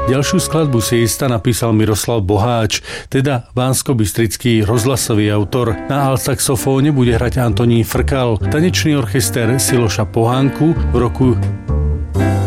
Ďalšiu skladbu Siesta napísal Miroslav Boháč, teda banskobystrický rozhlasový autor. Na altsaxofóne bude hrať Antonín Frkal. Tanečný orchester Siloša Pohánku v roku